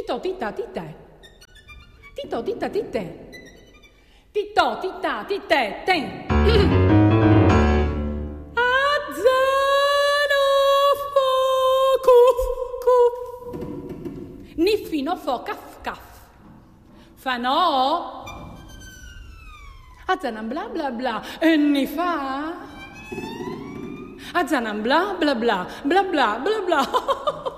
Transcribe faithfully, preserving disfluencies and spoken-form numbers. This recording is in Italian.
Tito tita tite. Tito tita tite. Tito tita tite ten. Azzano fo cuf cuf. Niffino fo caf caf. Fanò. Azzanan bla bla bla. E ni fa. Azzanan bla bla bla. Bla bla bla bla.